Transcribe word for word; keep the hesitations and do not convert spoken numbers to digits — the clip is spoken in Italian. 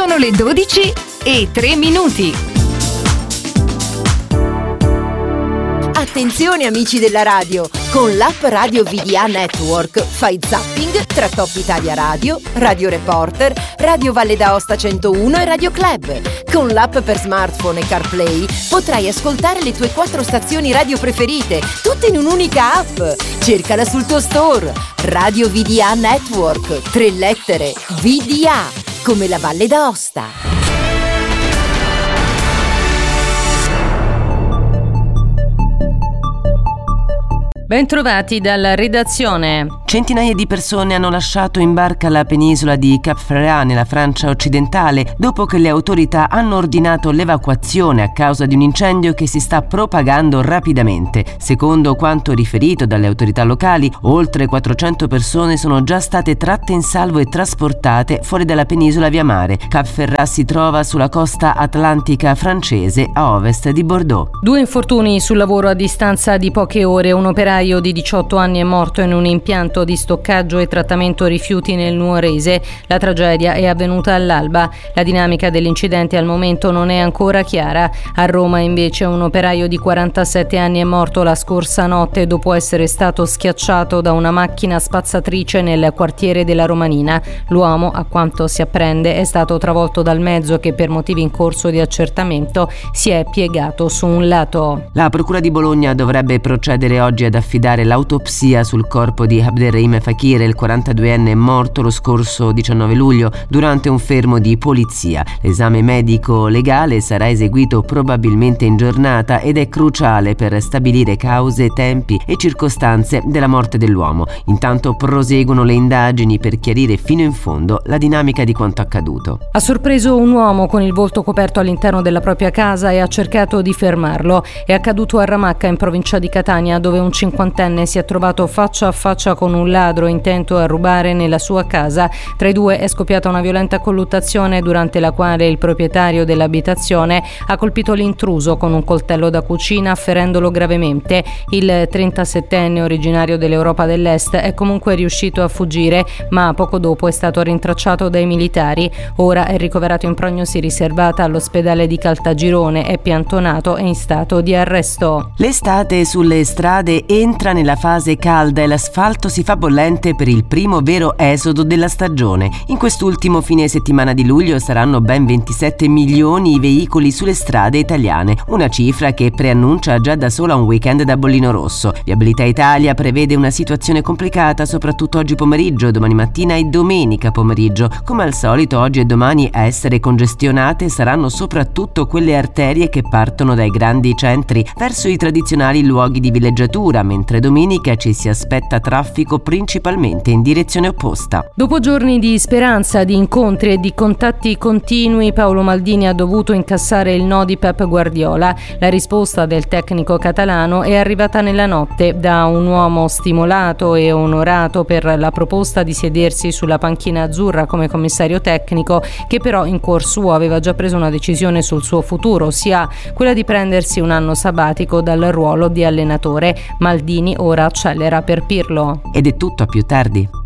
Sono le dodici e tre minuti. Attenzione amici della radio, con l'app Radio V D A Network fai zapping tra Top Italia Radio, Radio Reporter, Radio Valle d'Aosta centouno e Radio Club. Con l'app per smartphone e CarPlay potrai ascoltare le tue quattro stazioni radio preferite, tutte in un'unica app. Cercala sul tuo store. Radio V D A Network, tre lettere, V D A, come la Valle d'Aosta. Bentrovati dalla redazione. Centinaia di persone hanno lasciato in barca la penisola di Cap Ferrat nella Francia occidentale dopo che le autorità hanno ordinato l'evacuazione a causa di un incendio che si sta propagando rapidamente. Secondo quanto riferito dalle autorità locali, oltre quattrocento persone sono già state tratte in salvo e trasportate fuori dalla penisola via mare. Cap Ferrat si trova sulla costa atlantica francese a ovest di Bordeaux. Due infortuni sul lavoro a distanza di poche ore. Un operaio di diciotto anni è morto in un impianto di stoccaggio e trattamento rifiuti nel Nuorese. La tragedia è avvenuta all'alba. La dinamica dell'incidente al momento non è ancora chiara. A Roma invece un operaio di quarantasette anni è morto la scorsa notte dopo essere stato schiacciato da una macchina spazzatrice nel quartiere della Romanina. L'uomo, a quanto si apprende, è stato travolto dal mezzo che per motivi in corso di accertamento si è piegato su un lato. La Procura di Bologna dovrebbe procedere oggi ad affidare l'autopsia sul corpo di Abderrahim Fakir, il quarantaduenne morto lo scorso diciannove luglio durante un fermo di polizia. L'esame medico legale sarà eseguito probabilmente in giornata ed è cruciale per stabilire cause, tempi e circostanze della morte dell'uomo. Intanto proseguono le indagini per chiarire fino in fondo la dinamica di quanto accaduto. Ha sorpreso un uomo con il volto coperto all'interno della propria casa e ha cercato di fermarlo. È accaduto a Ramacca, in provincia di Catania, dove un cinquantenne si è trovato faccia a faccia con un ladro intento a rubare nella sua casa. Tra i due è scoppiata una violenta colluttazione durante la quale il proprietario dell'abitazione ha colpito l'intruso con un coltello da cucina, ferendolo gravemente. Il trentasettenne, originario dell'Europa dell'Est, è comunque riuscito a fuggire, ma poco dopo è stato rintracciato dai militari. Ora è ricoverato in prognosi riservata all'ospedale di Caltagirone, è piantonato e in stato di arresto. L'estate sulle strade entra nella fase calda e l'asfalto si fa bollente per il primo vero esodo della stagione. In quest'ultimo fine settimana di luglio saranno ben ventisette milioni i veicoli sulle strade italiane, una cifra che preannuncia già da sola un weekend da bollino rosso. Viabilità Italia prevede una situazione complicata soprattutto oggi pomeriggio, domani mattina e domenica pomeriggio. Come al solito, oggi e domani a essere congestionate saranno soprattutto quelle arterie che partono dai grandi centri verso i tradizionali luoghi di villeggiatura, mentre domenica ci si aspetta traffico principalmente in direzione opposta. Dopo giorni di speranza, di incontri e di contatti continui, Paolo Maldini ha dovuto incassare il no di Pep Guardiola. La risposta del tecnico catalano è arrivata nella notte da un uomo stimolato e onorato per la proposta di sedersi sulla panchina azzurra come commissario tecnico, che però in cuor suo aveva già preso una decisione sul suo futuro, ossia quella di prendersi un anno sabbatico dal ruolo di allenatore. Maldini ora accelera per Pirlo. Ed è tutto, a più tardi.